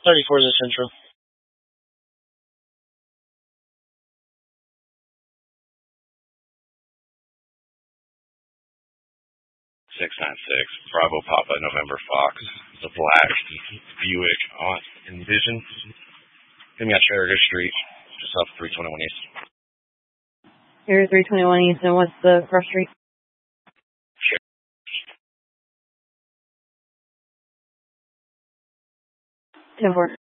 34 is the Central. 696, Bravo Papa November Fox, the black Buick Envision. Give me at Farragut Street, just off 321 East. Here's 321 East, and what's the cross street? 10-4.